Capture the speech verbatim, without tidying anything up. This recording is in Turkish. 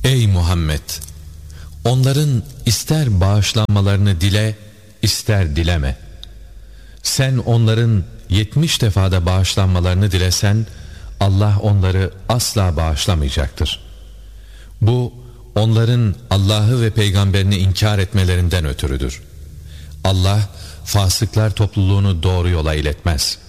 Ey Muhammed! Onların ister bağışlanmalarını dile, ister dileme. Sen onların yetmiş defada bağışlanmalarını dilesen, Allah onları asla bağışlamayacaktır. Bu, onların Allah'ı ve peygamberini inkar etmelerinden ötürüdür. Allah, fasıklar topluluğunu doğru yola iletmez.